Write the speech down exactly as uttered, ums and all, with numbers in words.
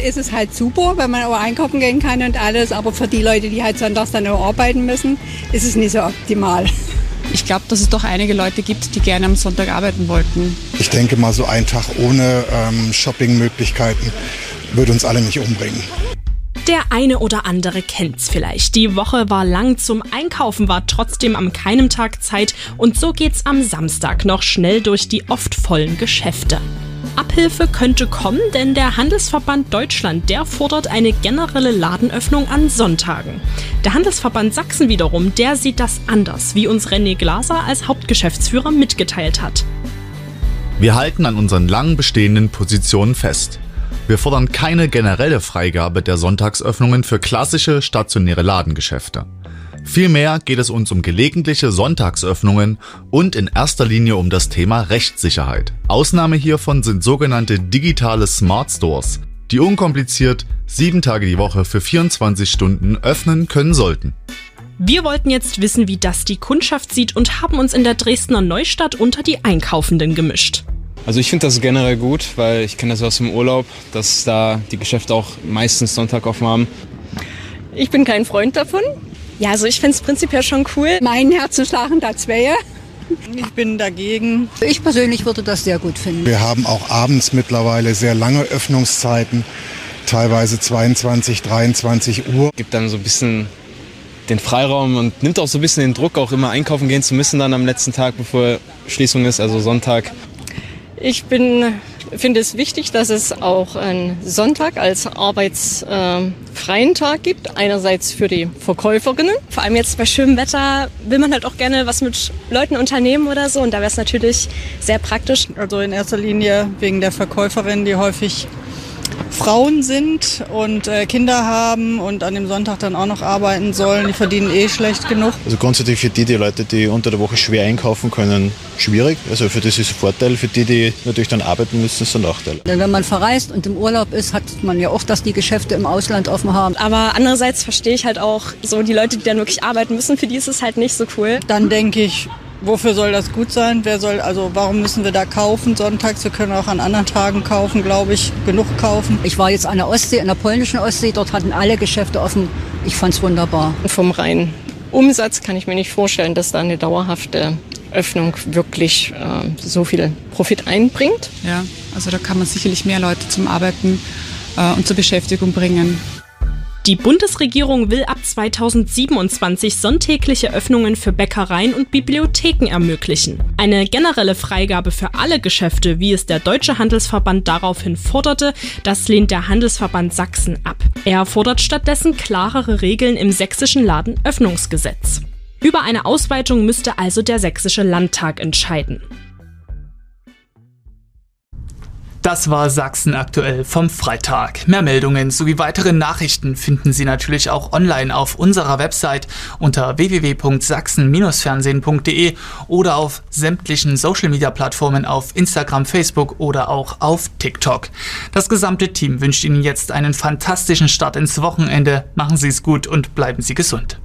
ist es halt super, wenn man auch einkaufen gehen kann und alles. Aber für die Leute, die halt sonntags dann auch arbeiten müssen, ist es nicht so optimal. Ich glaube, dass es doch einige Leute gibt, die gerne am Sonntag arbeiten wollten. Ich denke mal, so ein Tag ohne ähm, Shoppingmöglichkeiten würde uns alle nicht umbringen. Der eine oder andere kennt's vielleicht. Die Woche war lang, zum Einkaufen war trotzdem an keinem Tag Zeit und so geht's am Samstag noch schnell durch die oft vollen Geschäfte. Abhilfe könnte kommen, denn der Handelsverband Deutschland, der fordert eine generelle Ladenöffnung an Sonntagen. Der Handelsverband Sachsen wiederum, der sieht das anders, wie uns René Glaser als Hauptgeschäftsführer mitgeteilt hat. Wir halten an unseren lang bestehenden Positionen fest. Wir fordern keine generelle Freigabe der Sonntagsöffnungen für klassische stationäre Ladengeschäfte. Vielmehr geht es uns um gelegentliche Sonntagsöffnungen und in erster Linie um das Thema Rechtssicherheit. Ausnahme hiervon sind sogenannte digitale Smart Stores, die unkompliziert sieben Tage die Woche für vierundzwanzig Stunden öffnen können sollten. Wir wollten jetzt wissen, wie das die Kundschaft sieht und haben uns in der Dresdner Neustadt unter die Einkaufenden gemischt. Also ich finde das generell gut, weil ich kenne das aus dem Urlaub, dass da die Geschäfte auch meistens Sonntag offen haben. Ich bin kein Freund davon. Ja, also ich finde es prinzipiell schon cool. Mein Herzensschlag da zwei. Ich bin dagegen. Ich persönlich würde das sehr gut finden. Wir haben auch abends mittlerweile sehr lange Öffnungszeiten, teilweise zweiundzwanzig, dreiundzwanzig Uhr. Gibt dann so ein bisschen den Freiraum und nimmt auch so ein bisschen den Druck, auch immer einkaufen gehen zu müssen dann am letzten Tag, bevor Schließung ist, also Sonntag. Ich bin, finde es wichtig, dass es auch einen Sonntag als arbeitsfreien äh, Tag gibt. Einerseits für die Verkäuferinnen. Vor allem jetzt bei schönem Wetter will man halt auch gerne was mit Leuten unternehmen oder so. Und da wäre es natürlich sehr praktisch. Also in erster Linie wegen der Verkäuferinnen, die häufig Frauen sind und äh, Kinder haben und an dem Sonntag dann auch noch arbeiten sollen. Die verdienen eh schlecht genug. Also grundsätzlich für die, die Leute, die unter der Woche schwer einkaufen können, schwierig. Also für das ist ein Vorteil. Für die, die natürlich dann arbeiten müssen, ist ein Nachteil. Denn wenn man verreist und im Urlaub ist, hat man ja auch, dass die Geschäfte im Ausland offen haben. Aber andererseits verstehe ich halt auch so die Leute, die dann wirklich arbeiten müssen, für die ist es halt nicht so cool. Dann denke ich, wofür soll das gut sein? Wer soll, also warum müssen wir da kaufen sonntags? Wir können auch an anderen Tagen kaufen, glaube ich, genug kaufen. Ich war jetzt an der Ostsee, an der polnischen Ostsee, dort hatten alle Geschäfte offen. Ich fand's wunderbar. Vom reinen Umsatz kann ich mir nicht vorstellen, dass da eine dauerhafte Öffnung wirklich äh, so viel Profit einbringt. Ja, also da kann man sicherlich mehr Leute zum Arbeiten äh, und zur Beschäftigung bringen. Die Bundesregierung will ab zweitausendsiebenundzwanzig sonntägliche Öffnungen für Bäckereien und Bibliotheken ermöglichen. Eine generelle Freigabe für alle Geschäfte, wie es der Deutsche Handelsverband daraufhin forderte, das lehnt der Handelsverband Sachsen ab. Er fordert stattdessen klarere Regeln im sächsischen Ladenöffnungsgesetz. Über eine Ausweitung müsste also der Sächsische Landtag entscheiden. Das war Sachsen aktuell vom Freitag. Mehr Meldungen sowie weitere Nachrichten finden Sie natürlich auch online auf unserer Website unter w w w punkt sachsen Bindestrich fernsehen punkt de oder auf sämtlichen Social-Media-Plattformen auf Instagram, Facebook oder auch auf TikTok. Das gesamte Team wünscht Ihnen jetzt einen fantastischen Start ins Wochenende. Machen Sie es gut und bleiben Sie gesund.